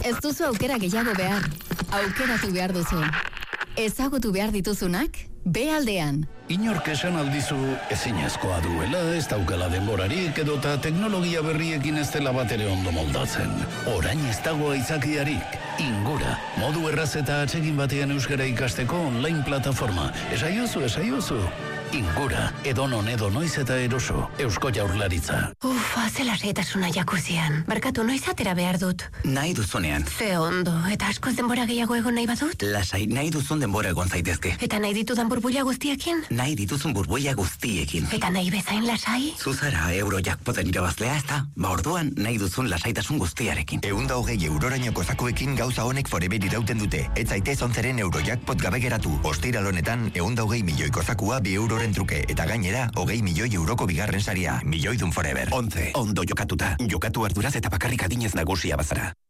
Ez duzu aukera gehiago behar. Aukeratu behar duzu. Ezagutu behar dituzunak, B-aldean. Inork esan aldizu ezinezkoa duela, ez daukala denborarik edota teknologia berriekin ez dela bat ere ondo moldatzen. Orain ez dago aitzakiarik. Ingura, modu erraz eta atsegin batean euskara ikasteko online plataforma. Esaiozu. Ingura, edonon edo noiz eta eroso, Eusko Jaurlaritza. Zela seitasuna jakuzian. Barkatu, noiz atera behar dut. Nahi duzunean. Ze ondo, eta askoz denbora gehiago egon nahi badut? Lasai, nahi duzun denbora egon zaitezke. Eta nahi ditudan burbuila guztiekin? Nahi dituzun burbuila guztiekin. Eta nahi bezain lasai? Zuzara Eurojackpoten irabazlea, ezta? Orduan nahi duzun lasaitasun guztiarekin. 120 eurorainoko zakuekin gauza honek forever irauten dute. Ez zaitez onzeren Eurojackpot gabe geratu. Ostiral honetan 120 milioiko zakua 2 euroren truke. Eta gainera, 20 milioi euroko bigarren saria. Milioidun forever. 11. Ondo jokatuta. Jokatu arduraz eta bakarrik adinez nagusia bazara.